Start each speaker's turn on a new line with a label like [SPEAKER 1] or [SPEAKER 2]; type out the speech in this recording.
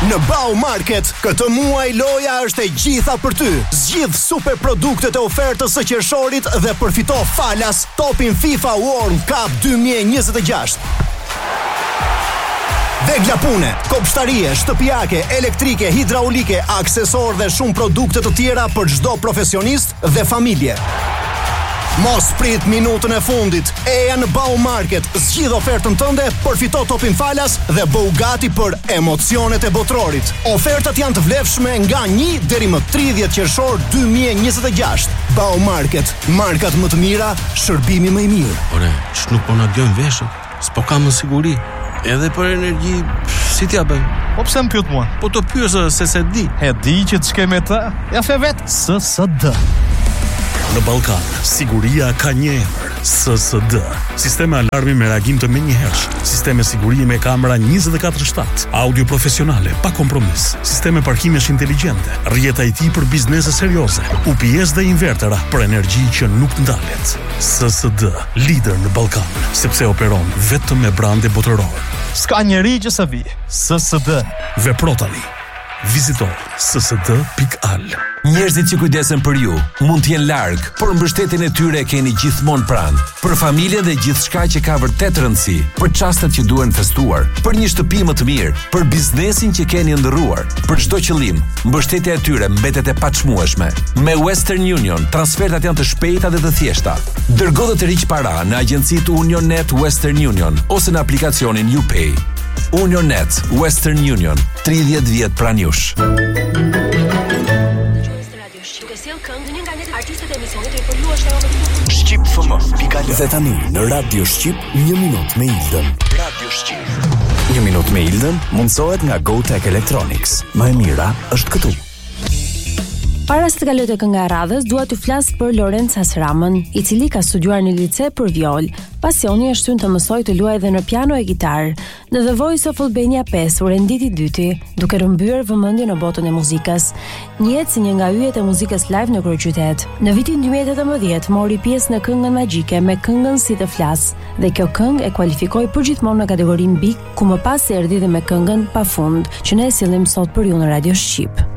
[SPEAKER 1] Në Baumarket, këtë muaj loja është e gjitha për ty. Zgjidh super produktet e ofertës së qershorit dhe përfito falas topin FIFA World Cup 2026. Vegla pune, kopshtarie, shtëpiake, elektrike, hidraulike, aksesor dhe shumë produkte të tjera për çdo profesionist dhe familje. Mos prit minutën e fundit. Eja në Baumarket, zgjidh ofertën tënde, përfito topin falas dhe bëu gati për emocionet e botrorit. Ofertat janë të vlefshme nga 1 deri më 30 qershor 2026. Baumarket, markat më të mira, shërbimi më i mirë.
[SPEAKER 2] Ore, nuk po na bjojnë veshët. S'po kam në siguri. Edhe për energji, si t'ja bëj?
[SPEAKER 3] Po pse më pyet mua?
[SPEAKER 2] Po të pyesë se se di.
[SPEAKER 3] E di që të shkej me të. Ja fe vet SSD.
[SPEAKER 4] Në Ballkan, siguria ka një emër, SSD. Sisteme alarmi me reagim të menjëhershëm, sisteme sigurie me kamera 24/7, audio profesionale pa kompromis, sisteme parkimesh inteligjente, rrjeta IT për biznese serioze, UPS dhe invertera për energji që nuk ndalet. SSD, lider në Ballkan, sepse operon vetëm me brande botëror.
[SPEAKER 3] S'ka njeri që sa vi. SSD.
[SPEAKER 4] Vepro tani. Vizito ssd.al.
[SPEAKER 5] Njerëzit që kujdesen për ju mund t'jenë larg, por mbështetjen e tyre e keni gjithmonë pranë. Për familjen dhe gjithçka që ka vërtet rëndësi, për çastet që duhen festuar, për një shtëpi më të mirë, për biznesin që keni ndërruar, për çdo qëllim, mbështetja e tyre mbetet e paçmueshme. Me Western Union, transfertat janë të shpejta dhe të thjeshta. Dërgo dhe të riq para në agjencitë UnionNet Western Union ose në aplikacionin UPay. UnionNet Western Union, 30 vjet pranë jush.
[SPEAKER 1] Shqip FM. Dhe tani në Radio Shqip 1 minutë me Ildën. Radio Shqip. 1 minutë me Ildën mundsohet nga GoTech Electronics. Më e mira është këtu.
[SPEAKER 6] Para se të kaloj te kënga e radhës, dua t'ju flas për Lorenz Hasramën, i cili ka studiuar në lice për viol. Pasioni e shtyn të mësoj të luajë edhe në piano e gitarë. Në The Voice of Albania 5 u renditi dyti, duke rrëmbyer vëmendjen në botën e muzikës. Njihet si një nga yjet e muzikës live në kryeqytet. Në vitin 2018 mori pjesë në këngën magjike me këngën Si të flas, dhe kjo këngë e kualifikoi përgjithmonë në kategorinë Big, ku më pas erdhi dhe me këngën Pafund, që ne e sillim sot për ju në Radio Shqip.